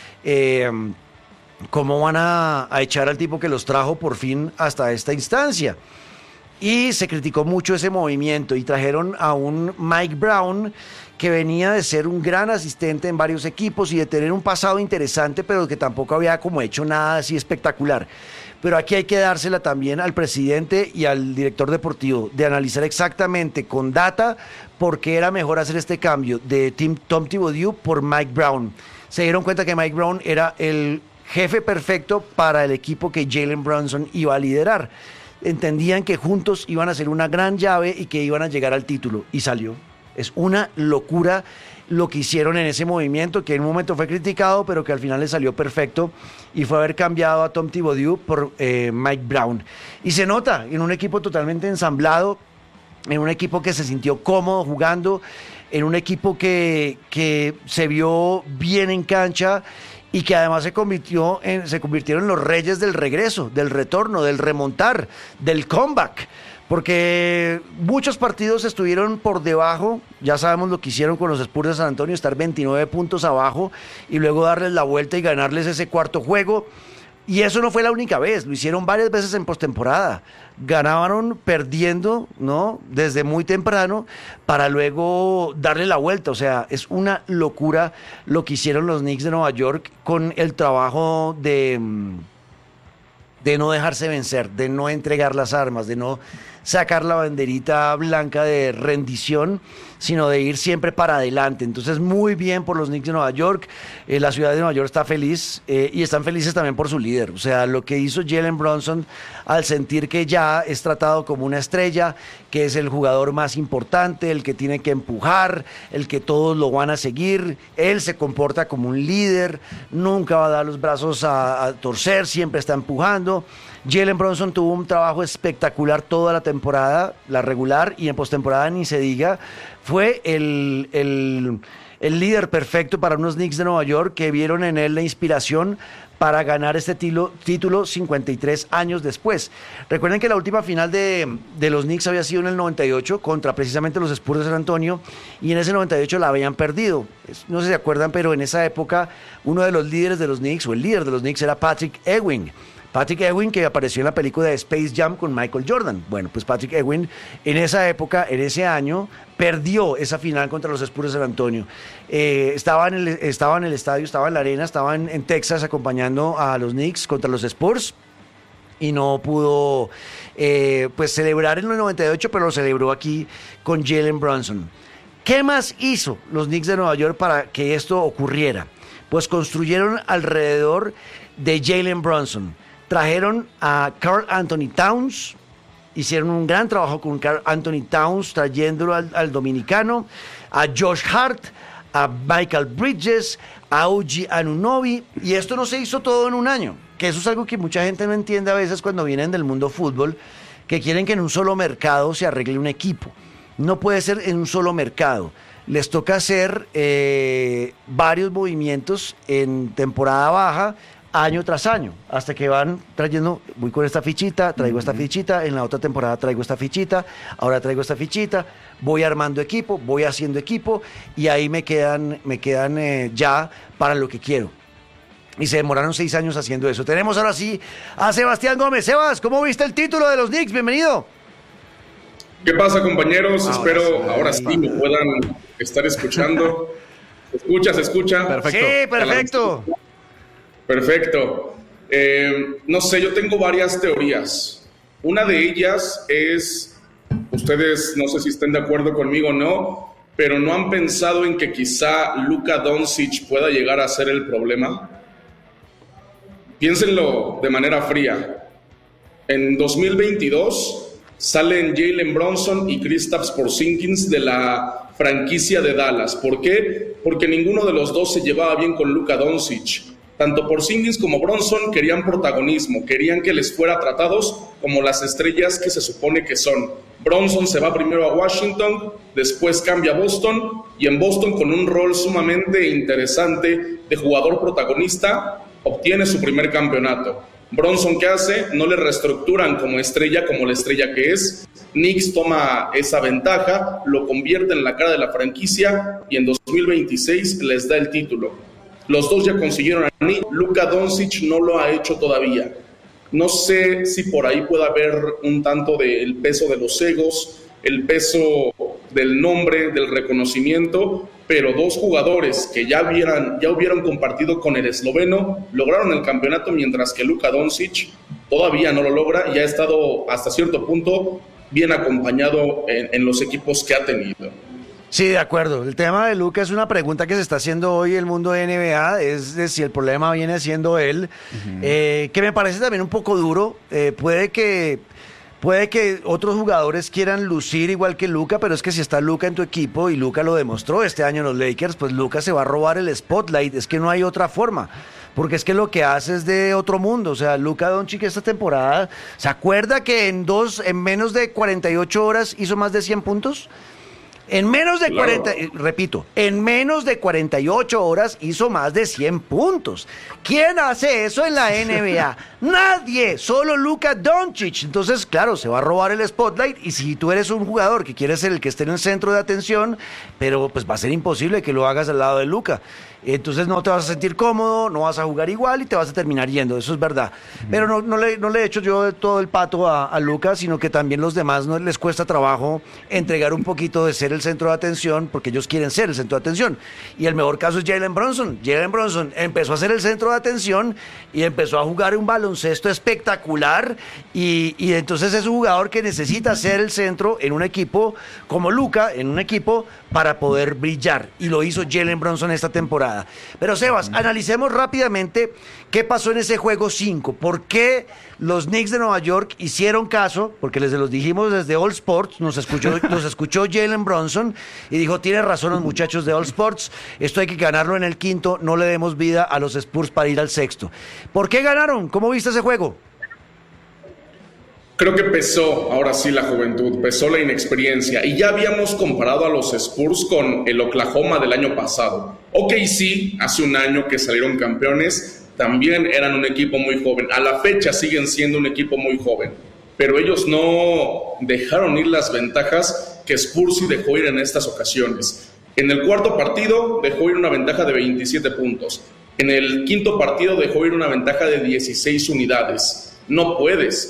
¿cómo van a echar al tipo que los trajo por fin hasta esta instancia? Y se criticó mucho ese movimiento y trajeron a un Mike Brown que venía de ser un gran asistente en varios equipos y de tener un pasado interesante, pero que tampoco había como hecho nada así espectacular. Pero aquí hay que dársela también al presidente y al director deportivo, de analizar exactamente con data por qué era mejor hacer este cambio de Tom Thibodeau por Mike Brown. Se dieron cuenta que Mike Brown era el jefe perfecto para el equipo que Jalen Brunson iba a liderar. Entendían que juntos iban a ser una gran llave y que iban a llegar al título, y salió. Es una locura lo que hicieron en ese movimiento, que en un momento fue criticado, pero que al final le salió perfecto, y fue haber cambiado a Tom Thibodeau por Mike Brown. Y se nota en un equipo totalmente ensamblado, en un equipo que se sintió cómodo jugando, en un equipo que se vio bien en cancha, y que además se convirtieron en los reyes del regreso, del retorno, del remontar, del comeback. Porque muchos partidos estuvieron por debajo, ya sabemos lo que hicieron con los Spurs de San Antonio, estar 29 puntos abajo y luego darles la vuelta y ganarles ese cuarto juego. Y eso no fue la única vez, lo hicieron varias veces en postemporada. Ganaron perdiendo, ¿no? Desde muy temprano para luego darle la vuelta. O sea, es una locura lo que hicieron los Knicks de Nueva York con el trabajo de no dejarse vencer, de no entregar las armas, de no sacar la banderita blanca de rendición, sino de ir siempre para adelante. Entonces, muy bien por los Knicks de Nueva York. La ciudad de Nueva York está feliz y están felices también por su líder. O sea, lo que hizo Jalen Brunson al sentir que ya es tratado como una estrella, que es el jugador más importante, el que tiene que empujar, el que todos lo van a seguir. Él se comporta como un líder, nunca va a dar los brazos a torcer, siempre está empujando. Jalen Brunson tuvo un trabajo espectacular toda la temporada, la regular, y en postemporada ni se diga. Fue el líder perfecto para unos Knicks de Nueva York que vieron en él la inspiración para ganar este título 53 años después. Recuerden que la última final de los Knicks había sido en el 98 contra precisamente los Spurs de San Antonio, y en ese 98 la habían perdido. No sé si se acuerdan, pero en esa época uno de los líderes de los Knicks, o el líder de los Knicks, era Patrick Ewing. Patrick Ewing, que apareció en la película de Space Jam con Michael Jordan. Bueno, pues Patrick Ewing en esa época, en ese año, perdió esa final contra los Spurs de San Antonio. Estaba en el estadio, estaba en la arena, estaba en Texas acompañando a los Knicks contra los Spurs, y no pudo pues celebrar en el 98, pero lo celebró aquí con Jalen Brunson. ¿Qué más hizo los Knicks de Nueva York para que esto ocurriera? Pues construyeron alrededor de Jalen Brunson. Trajeron a Karl Anthony Towns, hicieron un gran trabajo con Karl Anthony Towns, trayéndolo al dominicano, a Josh Hart, a Michael Bridges, a OG Anunoby, y esto no se hizo todo en un año, que eso es algo que mucha gente no entiende a veces cuando vienen del mundo fútbol, que quieren que en un solo mercado se arregle un equipo. No puede ser en un solo mercado. Les toca hacer varios movimientos en temporada baja, año tras año, hasta que van trayendo, voy con esta fichita, traigo esta fichita, en la otra temporada traigo esta fichita, ahora traigo esta fichita, voy armando equipo, voy haciendo equipo, y ahí me quedan ya para lo que quiero. Y se demoraron 6 años haciendo eso. Tenemos ahora sí a Sebastián Gómez. Sebas, ¿cómo viste el título de los Knicks? Bienvenido. ¿Qué pasa, compañeros? Espero sí, ahora sí me puedan estar escuchando. ¿Se escucha? Perfecto. Sí, perfecto. Perfecto. No sé, yo tengo varias teorías. Una de ellas es, ustedes no sé si estén de acuerdo conmigo o no, pero ¿no han pensado en que quizá Luka Doncic pueda llegar a ser el problema? Piénsenlo de manera fría. En 2022 salen Jalen Brunson y Kristaps Porzingis de la franquicia de Dallas. ¿Por qué? Porque ninguno de los dos se llevaba bien con Luka Doncic. Tanto Porzingis como Brunson querían protagonismo, querían que les fuera tratados como las estrellas que se supone que son. Brunson se va primero a Washington, después cambia a Boston, y en Boston, con un rol sumamente interesante de jugador protagonista, obtiene su primer campeonato. Brunson, ¿qué hace? No le reestructuran como la estrella que es. Knicks toma esa ventaja, lo convierte en la cara de la franquicia y en 2026 les da el título. Los dos ya consiguieron anillo. Luka Doncic no lo ha hecho todavía. No sé si por ahí puede haber un tanto del peso de los egos, el peso del nombre, del reconocimiento, pero dos jugadores que ya hubieran compartido con el esloveno lograron el campeonato, mientras que Luka Doncic todavía no lo logra y ha estado hasta cierto punto bien acompañado en los equipos que ha tenido. Sí, de acuerdo. El tema de Luka es una pregunta que se está haciendo hoy el mundo de NBA, es de si el problema viene siendo él, que me parece también un poco duro. Puede que otros jugadores quieran lucir igual que Luka, pero es que si está Luka en tu equipo, y Luka lo demostró este año en los Lakers, pues Luka se va a robar el spotlight. Es que no hay otra forma, porque es que lo que hace es de otro mundo. O sea, Luka Doncic esta temporada, ¿se acuerda que en menos de 48 horas hizo más de 100 puntos? En menos de 48 horas hizo más de 100 puntos. ¿Quién hace eso en la NBA? Nadie, solo Luka Doncic. Entonces, claro, se va a robar el spotlight, y si tú eres un jugador que quieres ser el que esté en el centro de atención, pero pues va a ser imposible que lo hagas al lado de Luka. Entonces no te vas a sentir cómodo, no vas a jugar igual y te vas a terminar yendo, eso es verdad. Pero no le he hecho yo todo el pato a Luka, sino que también los demás no les cuesta trabajo entregar un poquito de ser el centro de atención, porque ellos quieren ser el centro de atención. Y el mejor caso es Jalen Brunson. Jalen Brunson empezó a ser el centro de atención y empezó a jugar un baloncesto espectacular, y entonces es un jugador que necesita ser el centro en un equipo como Luka, en un equipo para poder brillar, y lo hizo Jalen Brunson esta temporada. Pero Sebas, analicemos rápidamente qué pasó en ese juego 5. ¿Por qué los Knicks de Nueva York hicieron caso? Porque les los dijimos desde All Sports, nos escuchó Jalen Brunson y dijo: tiene razón los muchachos de All Sports, esto hay que ganarlo en el quinto, no le demos vida a los Spurs para ir al sexto. ¿Por qué ganaron? ¿Cómo viste ese juego? Creo que pesó, ahora sí, la juventud, pesó la inexperiencia, y ya habíamos comparado a los Spurs con el Oklahoma del año pasado. OKC, hace un año que salieron campeones, también eran un equipo muy joven. A la fecha siguen siendo un equipo muy joven, pero ellos no dejaron ir las ventajas que Spurs sí dejó ir en estas ocasiones. En el cuarto partido dejó ir una ventaja de 27 puntos. En el quinto partido dejó ir una ventaja de 16 unidades. No puedes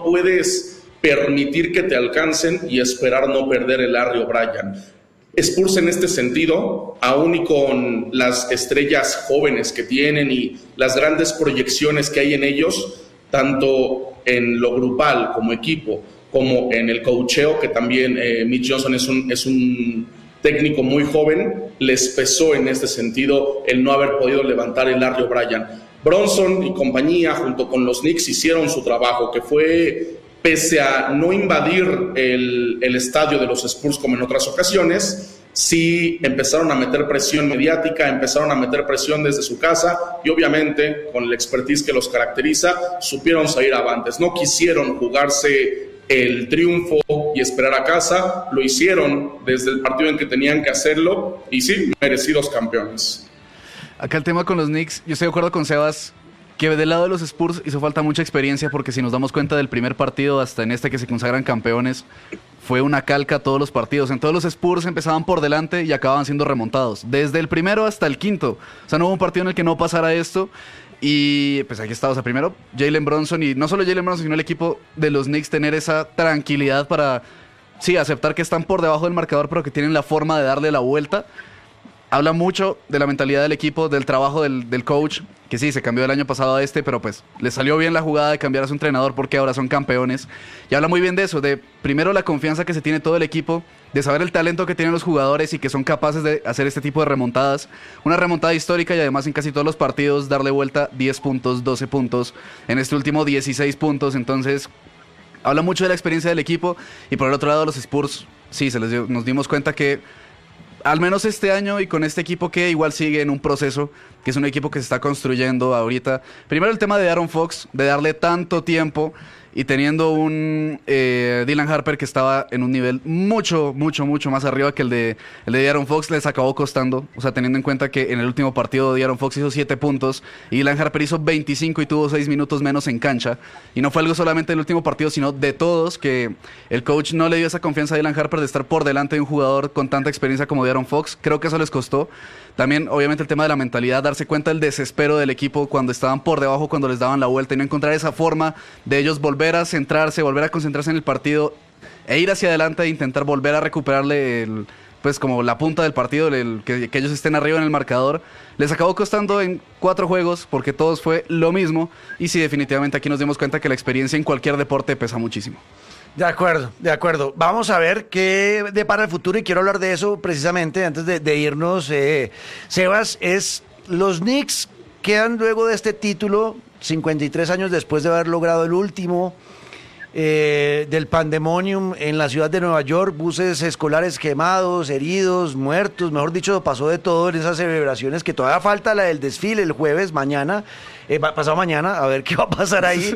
permitir que te alcancen y esperar no perder el Larry O'Brien. Spurs en este sentido, aún y con las estrellas jóvenes que tienen y las grandes proyecciones que hay en ellos, tanto en lo grupal como equipo, como en el coacheo, que también Mitch Johnson es un técnico muy joven, les pesó en este sentido el no haber podido levantar el Larry O'Brien. Brunson y compañía, junto con los Knicks, hicieron su trabajo, que fue, pese a no invadir el estadio de los Spurs como en otras ocasiones, sí empezaron a meter presión mediática, empezaron a meter presión desde su casa, y obviamente, con el expertise que los caracteriza, supieron salir avantes. No quisieron jugarse el triunfo y esperar a casa, lo hicieron desde el partido en que tenían que hacerlo, y sí, merecidos campeones. Acá el tema con los Knicks, yo estoy de acuerdo con Sebas, que del lado de los Spurs hizo falta mucha experiencia, porque si nos damos cuenta del primer partido hasta en este que se consagran campeones, fue una calca a todos los partidos. En todos los Spurs empezaban por delante y acababan siendo remontados, desde el primero hasta el quinto. O sea, no hubo un partido en el que no pasara esto. Y pues aquí está, o sea, primero Jalen Brunson, y no solo Jalen Brunson, sino el equipo de los Knicks, tener esa tranquilidad para sí, aceptar que están por debajo del marcador, pero que tienen la forma de darle la vuelta. Habla mucho de la mentalidad del equipo, del trabajo del coach, que sí, se cambió del año pasado a este, pero pues le salió bien la jugada de cambiar a su entrenador porque ahora son campeones. Y habla muy bien de eso, de primero la confianza que se tiene todo el equipo, de saber el talento que tienen los jugadores y que son capaces de hacer este tipo de remontadas. Una remontada histórica y además en casi todos los partidos darle vuelta 10 puntos, 12 puntos, en este último 16 puntos, entonces habla mucho de la experiencia del equipo. Y por el otro lado los Spurs, sí, nos dimos cuenta que al menos este año y con este equipo que igual sigue en un proceso, que es un equipo que se está construyendo ahorita. Primero el tema de Aaron Fox, de darle tanto tiempo y teniendo un Dylan Harper que estaba en un nivel mucho más arriba que el de Aaron Fox, les acabó costando. O sea, teniendo en cuenta que en el último partido Aaron Fox hizo 7 puntos y Dylan Harper hizo 25 y tuvo 6 minutos menos en cancha. Y no fue algo solamente del último partido, sino de todos, que el coach no le dio esa confianza a Dylan Harper de estar por delante de un jugador con tanta experiencia como Aaron Fox. Creo que eso les costó. También, obviamente, el tema de la mentalidad, darse cuenta del desespero del equipo cuando estaban por debajo, cuando les daban la vuelta y no encontrar esa forma de ellos volver a centrarse, volver a concentrarse en el partido e ir hacia adelante e intentar volver a recuperarle pues como la punta del partido, que ellos estén arriba en el marcador. Les acabó costando en 4 juegos porque todos fue lo mismo y sí, definitivamente aquí nos dimos cuenta que la experiencia en cualquier deporte pesa muchísimo. De acuerdo, de acuerdo. Vamos a ver qué depara el futuro y quiero hablar de eso precisamente antes de irnos. Sebas, los Knicks quedan luego de este título, 53 años después de haber logrado el último del pandemonium en la ciudad de Nueva York, buses escolares quemados, heridos, muertos, mejor dicho, pasó de todo en esas celebraciones que todavía falta la del desfile el jueves, mañana, pasado mañana, a ver qué va a pasar ahí.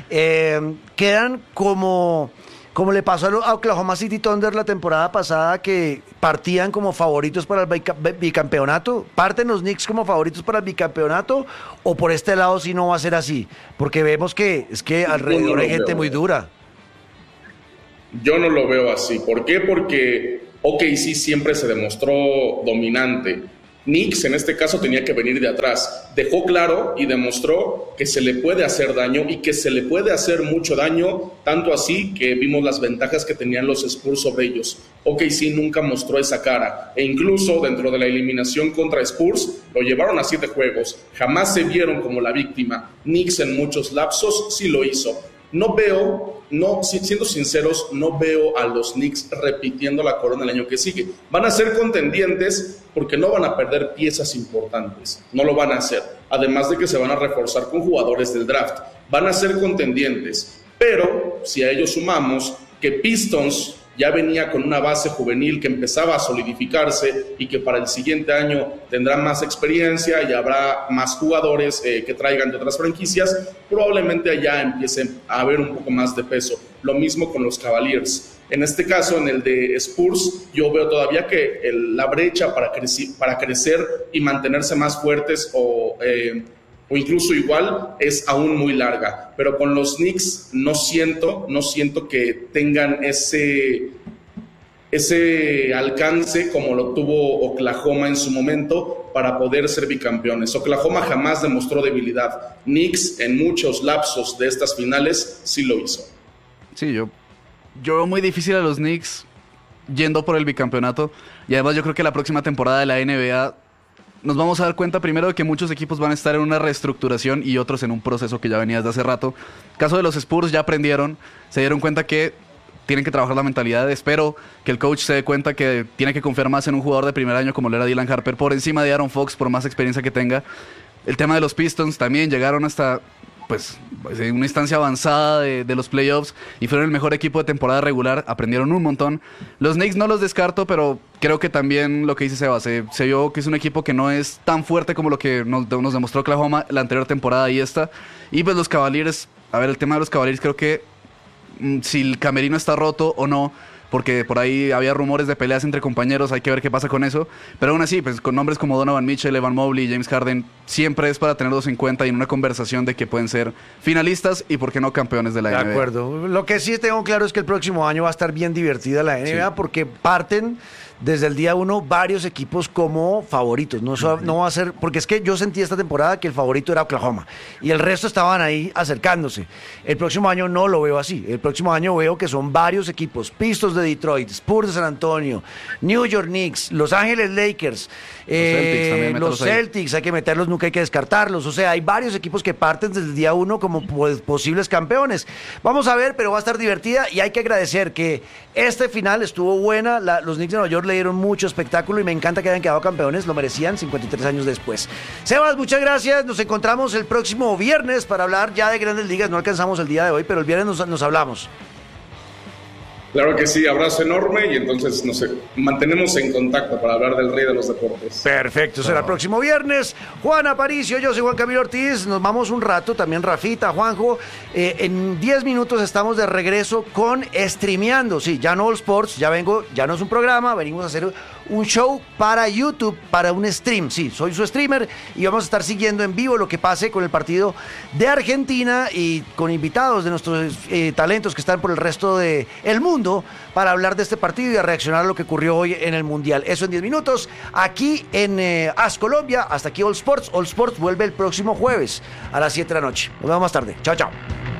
Quedan como le pasó a Oklahoma City Thunder la temporada pasada, que partían como favoritos para el bicampeonato. ¿Parten los Knicks como favoritos para el bicampeonato o por este lado sí no va a ser así? Porque vemos que alrededor hay gente muy dura. Yo no lo veo así. ¿Por qué? Porque OKC siempre se demostró dominante. Knicks en este caso tenía que venir de atrás. Dejó claro y demostró que se le puede hacer daño y que se le puede hacer mucho daño, tanto así que vimos las ventajas que tenían los Spurs sobre ellos. OKC nunca mostró esa cara e incluso dentro de la eliminación contra Spurs lo llevaron a 7 juegos. Jamás se vieron como la víctima. Knicks en muchos lapsos sí lo hizo. Siendo sinceros, no veo a los Knicks repitiendo la corona el año que sigue. Van a ser contendientes porque no van a perder piezas importantes. No lo van a hacer. Además de que se van a reforzar con jugadores del draft. Van a ser contendientes. Pero si a ello sumamos que Pistons ya venía con una base juvenil que empezaba a solidificarse y que para el siguiente año tendrá más experiencia y habrá más jugadores que traigan de otras franquicias, probablemente allá empiece a haber un poco más de peso. Lo mismo con los Cavaliers. En este caso, en el de Spurs, yo veo todavía que la brecha para crecer y mantenerse más fuertes o incluso igual es aún muy larga, pero con los Knicks no siento que tengan ese alcance como lo tuvo Oklahoma en su momento para poder ser bicampeones. Oklahoma jamás demostró debilidad. Knicks en muchos lapsos de estas finales sí lo hizo. Sí, yo veo muy difícil a los Knicks yendo por el bicampeonato y además yo creo que la próxima temporada de la NBA nos vamos a dar cuenta primero de que muchos equipos van a estar en una reestructuración y otros en un proceso que ya venía desde hace rato. Caso de los Spurs, ya aprendieron, se dieron cuenta que tienen que trabajar la mentalidad. Espero que el coach se dé cuenta que tiene que confiar más en un jugador de primer año como lo era Dylan Harper, por encima de Aaron Fox, por más experiencia que tenga. El tema de los Pistons también llegaron hasta en una instancia avanzada de los playoffs y fueron el mejor equipo de temporada regular, aprendieron un montón. Los Knicks no los descarto, pero creo que también lo que dice Seba, se vio que es un equipo que no es tan fuerte como lo que nos demostró Oklahoma la anterior temporada y esta. Y pues los Cavaliers, el tema de los Cavaliers, creo que si el camerino está roto o no, porque por ahí había rumores de peleas entre compañeros, hay que ver qué pasa con eso, pero aún así, pues con nombres como Donovan Mitchell, Evan Mobley, James Harden, siempre es para tenerlos en cuenta y en una conversación de que pueden ser finalistas y por qué no campeones de la NBA. De acuerdo, lo que sí tengo claro es que el próximo año va a estar bien divertida la NBA, sí, porque parten desde el día 1 varios equipos como favoritos. No va a ser, porque es que yo sentí esta temporada que el favorito era Oklahoma y el resto estaban ahí acercándose. El próximo año no lo veo así. El próximo año veo que son varios equipos: Pistons de Detroit, Spurs de San Antonio, New York Knicks, Los Ángeles Lakers, los Celtics, hay que meterlos, nunca hay que descartarlos. O sea, hay varios equipos que parten desde el día 1 como posibles campeones. Vamos a ver, pero va a estar divertida y hay que agradecer que este final estuvo buena. Los Knicks de Nueva York le dieron mucho espectáculo y me encanta que hayan quedado campeones, lo merecían 53 años después. Sebas, muchas gracias. Nos encontramos el próximo viernes para hablar ya de Grandes Ligas. No alcanzamos el día de hoy, pero el viernes nos hablamos. Claro que sí, abrazo enorme y entonces nos mantenemos en contacto para hablar del rey de los deportes. Perfecto, será el próximo viernes. Juan Aparicio, yo soy Juan Camilo Ortiz, nos vamos un rato, también Rafita, Juanjo. En 10 minutos estamos de regreso con Streameando. Sí, ya no All Sports, ya no es un programa, venimos a hacer un show para YouTube, para un stream. Sí, soy su streamer y vamos a estar siguiendo en vivo lo que pase con el partido de Argentina y con invitados de nuestros talentos que están por el resto del mundo para hablar de este partido y a reaccionar a lo que ocurrió hoy en el Mundial. Eso en 10 minutos, aquí en AS Colombia. Hasta aquí All Sports. All Sports vuelve el próximo jueves a las 7 de la noche. Nos vemos más tarde. Chao, chao.